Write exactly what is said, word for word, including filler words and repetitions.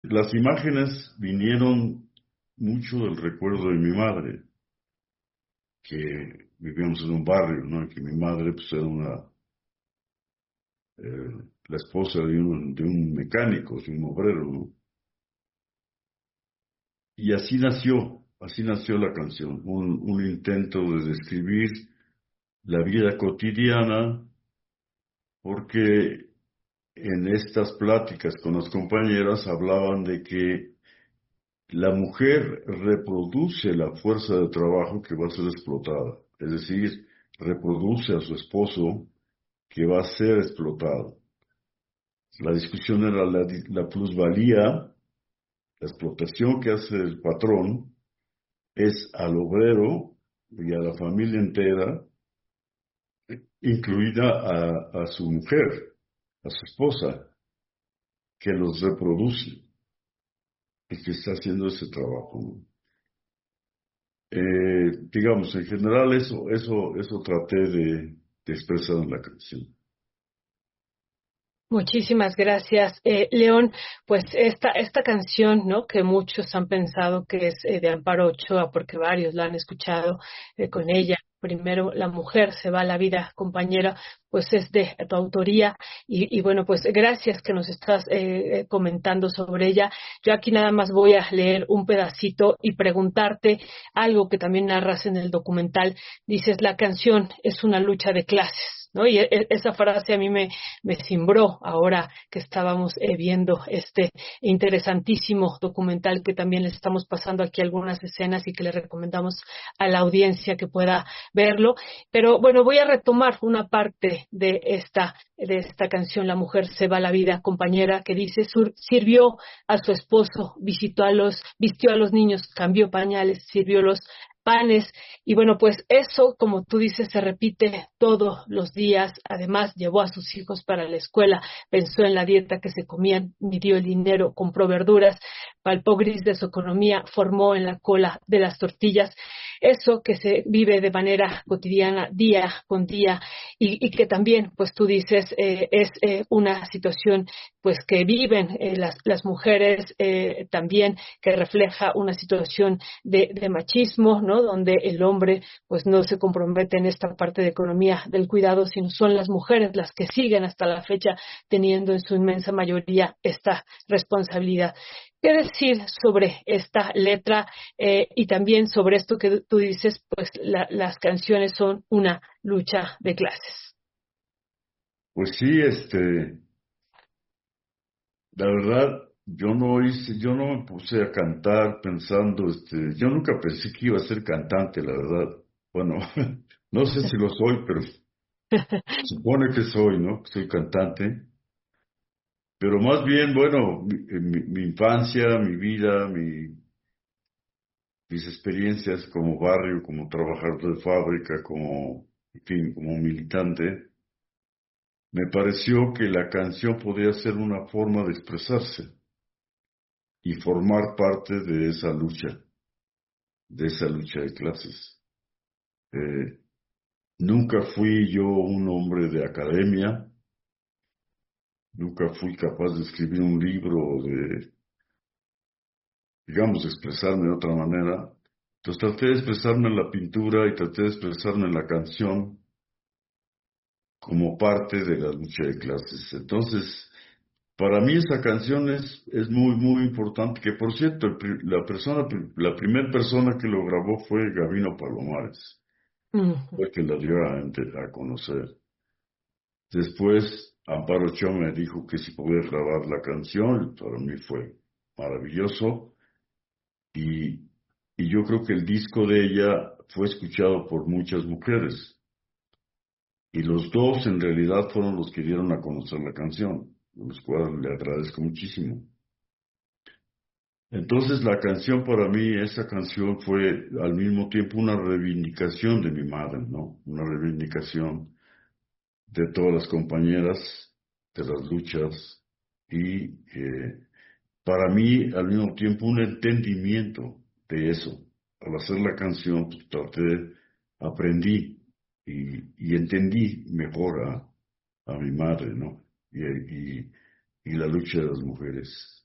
las imágenes vinieron mucho del recuerdo de mi madre, que vivíamos en un barrio, ¿no? Y que mi madre pues era una, eh, la esposa de un, de un mecánico, de un obrero, ¿no? Y así nació, así nació la canción, un, un intento de describir la vida cotidiana, porque en estas pláticas con las compañeras hablaban de que la mujer reproduce la fuerza de trabajo que va a ser explotada, es decir, reproduce a su esposo que va a ser explotado. La discusión era la, la plusvalía, la explotación que hace el patrón es al obrero y a la familia entera, incluida a, a su mujer, a su esposa, que los reproduce y que está haciendo ese trabajo, ¿no? Eh, digamos, en general eso, eso, eso traté de, de expresar en la canción. Muchísimas gracias, eh, León. Pues esta esta canción, ¿no? Que muchos han pensado que es eh, de Amparo Ochoa, porque varios la han escuchado eh, con ella. Primero, la mujer se va a la vida, compañera, pues es de tu autoría. Y, y bueno, pues gracias que nos estás eh, comentando sobre ella. Yo aquí nada más voy a leer un pedacito y preguntarte algo que también narras en el documental. Dices, la canción es una lucha de clases, ¿no? Y e- esa frase a mí me, me cimbró ahora que estábamos eh, viendo este interesantísimo documental que también les estamos pasando aquí algunas escenas y que le recomendamos a la audiencia que pueda verlo. Pero bueno, voy a retomar una parte de esta de esta canción, La mujer se va a la vida, compañera, que dice, sur, sirvió a su esposo, visitó a los, vistió a los niños, cambió pañales, sirvió los panes. Y bueno, pues eso, como tú dices, se repite todos los días. Además, llevó a sus hijos para la escuela, pensó en la dieta que se comían, midió el dinero, compró verduras, palpó gris de su economía, formó en la cola de las tortillas. Eso que se vive de manera cotidiana, día con día, y, y que también, pues tú dices, eh, es eh, una situación pues que viven eh, las, las mujeres eh, también, que refleja una situación de, de machismo, ¿no? Donde el hombre pues no se compromete en esta parte de economía del cuidado, sino son las mujeres las que siguen hasta la fecha teniendo en su inmensa mayoría esta responsabilidad. ¿Qué decir sobre esta letra eh, y también sobre esto que tú dices, pues la, las canciones son una lucha de clases? Pues sí, este, la verdad, yo no hice, yo no me puse a cantar pensando, este, yo nunca pensé que iba a ser cantante, la verdad. Bueno, no sé si lo soy, pero supone que soy, ¿no? Que soy cantante. Pero más bien, bueno, mi, mi- mi infancia, mi vida, mi, mis experiencias como barrio, como trabajador de fábrica, como, en fin, como militante, me pareció que la canción podía ser una forma de expresarse y formar parte de esa lucha, de esa lucha de clases. Eh, Nunca fui yo un hombre de academia, nunca fui capaz de escribir un libro o de, digamos, de expresarme de otra manera. Entonces traté de expresarme en la pintura y traté de expresarme en la canción como parte de la lucha de clases. Entonces, para mí esa canción es, es muy, muy importante, que por cierto, el pri- la persona, la primera persona que lo grabó fue Gabino Palomares, Ujú. fue el que la dio a, ente- a conocer. Después, Amparo Ochoa me dijo que si podía grabar la canción, para mí fue maravilloso, y, y yo creo que el disco de ella fue escuchado por muchas mujeres, y los dos en realidad fueron los que dieron a conocer la canción, los cuales le agradezco muchísimo. Entonces la canción para mí, esa canción fue al mismo tiempo una reivindicación de mi madre, ¿no? Una reivindicación de todas las compañeras, de las luchas y eh, para mí al mismo tiempo un entendimiento de eso. Al hacer la canción, pues, traté, aprendí y, y entendí mejor a, a mi madre, ¿no? Y, y, y la lucha de las mujeres.